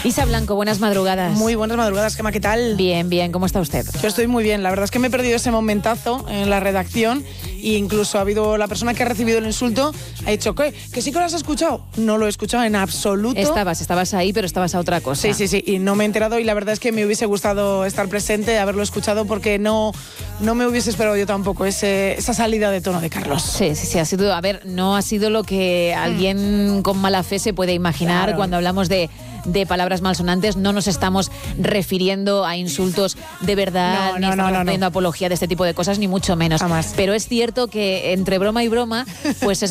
Isa Blanco, buenas madrugadas. Muy buenas madrugadas, Gemma, ¿qué tal? Bien, bien, ¿cómo está usted? Yo estoy muy bien, la verdad es que me he perdido ese momentazo en la redacción e incluso ha habido la persona que ha recibido el insulto, ha dicho, ¿qué? ¿Que sí que lo has escuchado? No lo he escuchado en absoluto. Estabas ahí, pero estabas a otra cosa. Sí, y no me he enterado y la verdad es que me hubiese gustado estar presente, haberlo escuchado porque no me hubiese esperado yo tampoco esa salida de tono de Carlos. Sí, ha sido, no ha sido lo que alguien con mala fe se puede imaginar. Claro. Cuando hablamos de palabras malsonantes, no nos estamos refiriendo a insultos de verdad, ni estamos haciendo apología de este tipo de cosas, ni mucho menos. Jamás. Pero es cierto que entre broma y broma, pues es